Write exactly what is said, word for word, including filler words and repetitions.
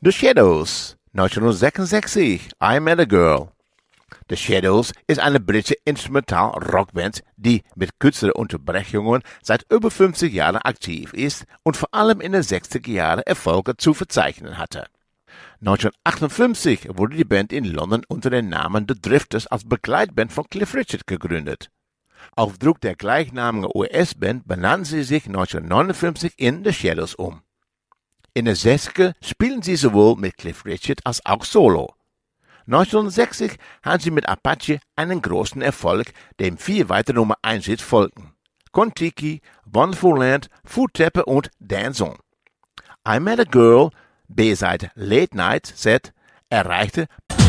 The Shadows, neunzehnhundertsechsundsechzig, I Met a Girl. The Shadows ist eine britische Instrumental-Rockband, die mit kürzeren Unterbrechungen seit über fünfzig Jahren aktiv ist und vor allem in den sechziger Jahren Erfolge zu verzeichnen hatte. neunzehnhundertachtundfünfzig wurde die Band in London unter dem Namen The Drifters als Begleitband von Cliff Richard gegründet. Auf Druck der gleichnamigen U S-Band benannten sie sich neunzehnhundertneunundfünfzig in The Shadows um. In den sechziger spielen sie sowohl mit Cliff Richard als auch solo. neunzehnhundertsechzig hatten sie mit Apache einen großen Erfolg, dem vier weitere Nummer eins Hits folgten. Kon-Tiki, Wonderful Land, Food Tapper und Dance On. I Met a Girl, B-Seite Late Night Set, erreichte